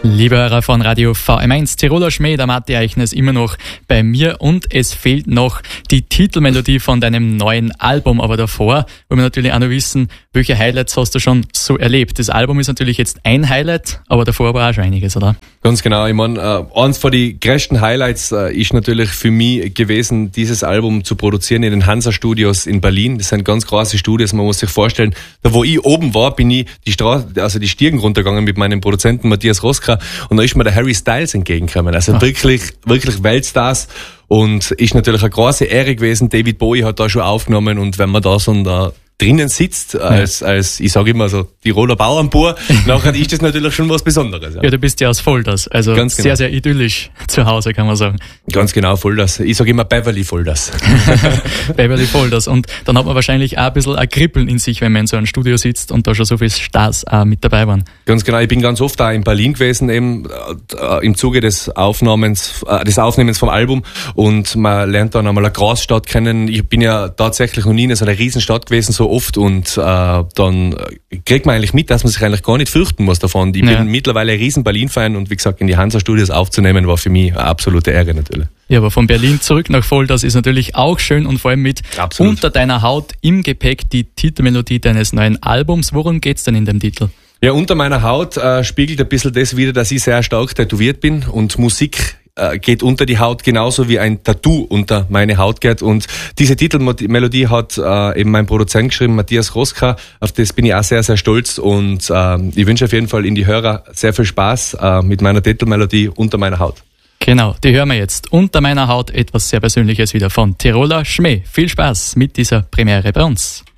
Liebe Hörer von Radio VM1, Tiroler Schmäh, der Matti Eichner ist immer noch bei mir und es fehlt noch die Titelmelodie von deinem neuen Album. Aber davor wollen wir natürlich auch noch wissen, welche Highlights hast du schon so erlebt? Das Album ist natürlich jetzt ein Highlight, aber davor war auch schon einiges, oder? Ganz genau. Ich meine, eins von den größten Highlights ist natürlich für mich gewesen, dieses Album zu produzieren in den Hansa Studios in Berlin. Das sind ganz große Studios. Man muss sich vorstellen, da wo ich oben war, bin ich die Stiegen runtergegangen mit meinem Produzenten Matthias Roska und da ist mir der Harry Styles entgegengekommen. Also wirklich Weltstars. Und ist natürlich eine große Ehre gewesen. David Bowie hat da schon aufgenommen und wenn man da so da drinnen sitzt, als ich sage immer so, Tiroler Bauernbauer, nachher ist das natürlich schon was Besonderes. Ja, du bist ja aus Volders, also ganz sehr, sehr idyllisch zu Hause, kann man sagen. Ganz genau, Volders. Ich sage immer Beverly Volders. Beverly Volders. Und dann hat man wahrscheinlich auch ein bisschen ein Kribbeln in sich, wenn man in so einem Studio sitzt und da schon so viele Stars auch mit dabei waren. Ganz genau, ich bin ganz oft da in Berlin gewesen, eben im Zuge des Aufnehmens vom Album, und man lernt dann einmal eine Großstadt kennen. Ich bin ja tatsächlich noch nie in so einer Riesenstadt gewesen, so oft, und dann kriegt man eigentlich mit, dass man sich eigentlich gar nicht fürchten muss davon. Ich bin mittlerweile ein riesen Berlin-Fan und wie gesagt, in die Hansa-Studios aufzunehmen, war für mich eine absolute Ehre natürlich. Ja, aber von Berlin zurück nach Volders ist natürlich auch schön und vor allem mit Unter deiner Haut im Gepäck die Titelmelodie deines neuen Albums. Worum geht's denn in dem Titel? Ja, Unter meiner Haut spiegelt ein bisschen das wider, dass ich sehr stark tätowiert bin und Musik geht unter die Haut genauso wie ein Tattoo unter meine Haut geht, und diese Titelmelodie hat eben mein Produzent geschrieben, Matthias Roska. Auf das bin ich auch sehr, sehr stolz, und ich wünsche auf jeden Fall in die Hörer sehr viel Spaß mit meiner Titelmelodie Unter meiner Haut. Genau, die hören wir jetzt. Unter meiner Haut etwas sehr Persönliches wieder von Tiroler Schmäh. Viel Spaß mit dieser Premiere bei uns.